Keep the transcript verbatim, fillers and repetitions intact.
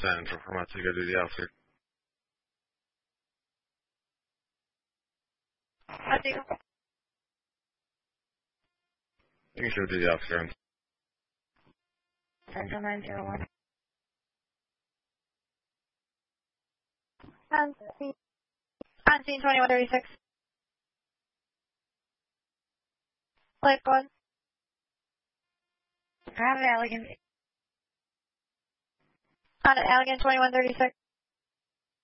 ten, informacji go duty officer. I do. You can show duty officer. Central nine zero one. On scene, on scene twenty-one thirty-six. Click one. Have it, Allegan. On it, Allegan twenty-one thirty-six.